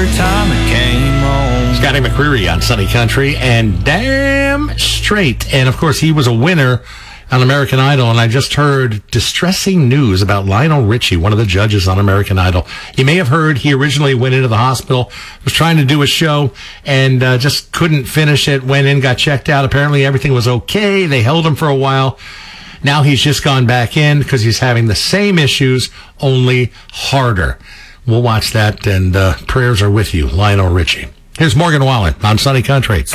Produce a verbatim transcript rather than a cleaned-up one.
every time it came on. Scotty McCreery on Sunny Country, and damn straight. And, of course, he was a winner on American Idol, and I just heard distressing news about Lionel Richie, one of the judges on American Idol. You may have heard he originally went into the hospital, was trying to do a show, and uh, just couldn't finish it, went in, got checked out. Apparently everything was okay. They held him for a while. Now he's just gone back in because he's having the same issues, only harder. We'll watch that, and uh, prayers are with you, Lionel Richie. Here's Morgan Wallen on Sunny Country.